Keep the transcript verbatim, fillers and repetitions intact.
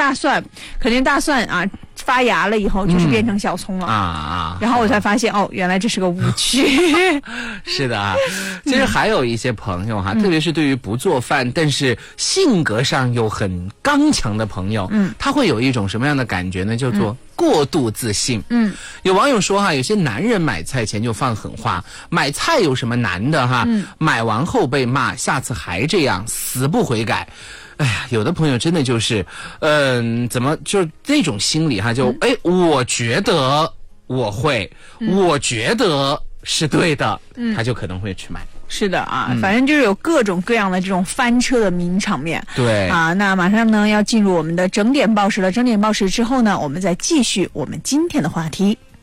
大蒜，可能大蒜啊发芽了以后就是变成小葱了、 嗯、啊啊！ 然后我才发现哦，原来这是个误区。 是的啊，其实还有一些朋友哈、嗯，特别是对于不做饭但是性格上又很刚强的朋友，嗯，他会有一种什么样的感觉呢？叫做、嗯过度自信。嗯，有网友说哈，有些男人买菜前就放狠话，买菜有什么难的哈？嗯，买完后被骂，下次还这样，死不悔改。哎呀，有的朋友真的就是，嗯、呃，怎么就是那种心理哈，就哎、嗯，我觉得我会、嗯，我觉得是对的，嗯，他就可能会去买。 是的啊、嗯，反正就是有各种各样的这种翻车的名场面。 对啊，那马上呢要进入我们的整点报时了。整点报时之后呢，我们再继续我们今天的话题。